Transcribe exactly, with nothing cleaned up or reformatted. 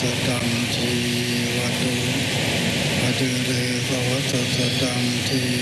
สตังทีวตุอดิเรกวัตสตังที